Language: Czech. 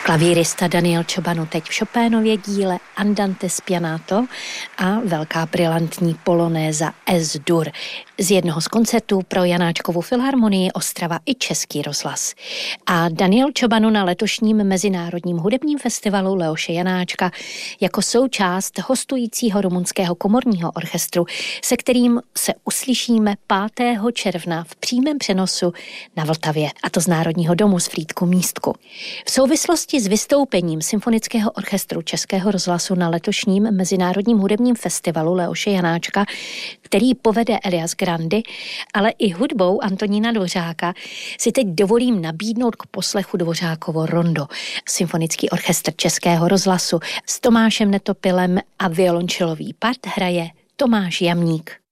Klavírista Daniel Ciobanu teď v Chopénově díle Andante spianato a velká brilantní polonéza Es-dur z jednoho z koncertů pro Janáčkovu filharmonii Ostrava i Český rozhlas. A Daniel Ciobanu na letošním Mezinárodním hudebním festivalu Leoše Janáčka jako součást hostujícího rumunského komorního orchestru, se kterým se uslyšíme 5. června v přímém přenosu na Vltavě, a to z Národního domu z Frýdku Místku. V souvislosti s vystoupením Symfonického orchestru Českého rozhlasu na letošním Mezinárodním hudebním festivalu Leoše Janáčka, který povede Elias Grandi, ale i hudbou Antonína Dvořáka, si teď dovolím nabídnout k poslechu Dvořákovo rondo. Symfonický orchestr Českého rozhlasu s Tomášem Netopilem a violončelový part hraje Tomáš Jamník.